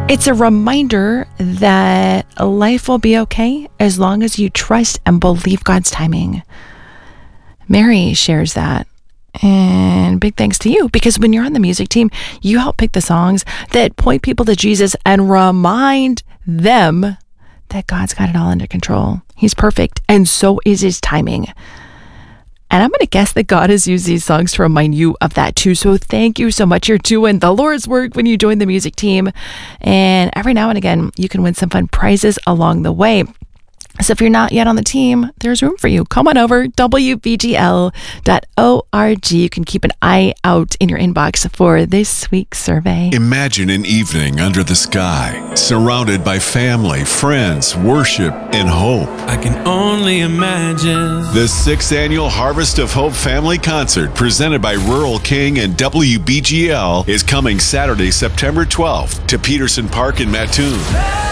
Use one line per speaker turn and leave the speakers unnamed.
It's a reminder that life will be okay as long as you trust and believe God's timing. Mary shares that. And big thanks to you, because when you're on the music team, you help pick the songs that point people to Jesus and remind them that God's got it all under control. He's perfect, and so is his timing. And I'm going to guess that God has used these songs to remind you of that too. So thank you so much. You're doing the Lord's work when you join the music team. And every now and again, you can win some fun prizes along the way. So if you're not yet on the team, there's room for you. Come on over, wbgl.org. You can keep an eye out in your inbox for this week's survey.
Imagine an evening under the sky, surrounded by family, friends, worship, and hope.
I can only imagine.
The 6th Annual Harvest of Hope Family Concert, presented by Rural King and WBGL, is coming Saturday, September 12th to Peterson Park in Mattoon.